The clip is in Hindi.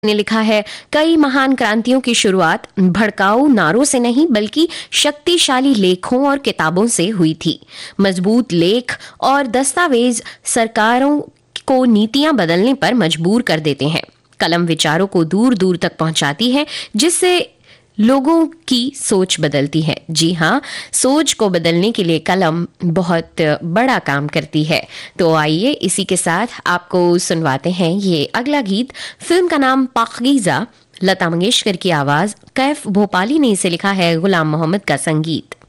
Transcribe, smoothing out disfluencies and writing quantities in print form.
ने लिखा है, कई महान क्रांतियों की शुरुआत भड़काऊ नारों से नहीं बल्कि शक्तिशाली लेखों और किताबों से हुई थी। मजबूत लेख और दस्तावेज सरकारों को नीतियां बदलने पर मजबूर कर देते हैं। कलम विचारों को दूर दूर तक पहुंचाती है, जिससे लोगों की सोच बदलती है। जी हाँ, सोच को बदलने के लिए कलम बहुत बड़ा काम करती है। तो आइए इसी के साथ आपको सुनवाते हैं ये अगला गीत। फिल्म का नाम पाकीज़ा, लता मंगेशकर की आवाज, कैफ भोपाली ने इसे लिखा है, गुलाम मोहम्मद का संगीत।